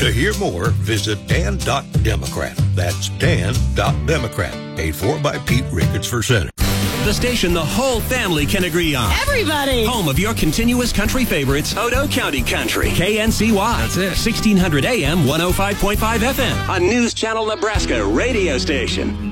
To hear more, visit Dan.Democrat. That's Dan.Democrat. Paid for by Pete Ricketts for Senate. The station the whole family can agree on. Everybody! Home of your continuous country favorites, Odo County Country. KNCY. That's it. 1600 AM, 105.5 FM. A News Channel Nebraska radio station.